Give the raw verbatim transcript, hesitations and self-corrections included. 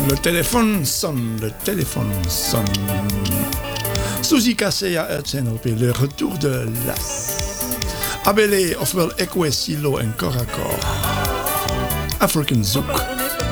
Le téléphone sonne, le téléphone sonne. Suzy Kaseya uitzenden op Le Retour de Las. Abele, ofwel Ekwe, Silo en Korakor. African Zouk.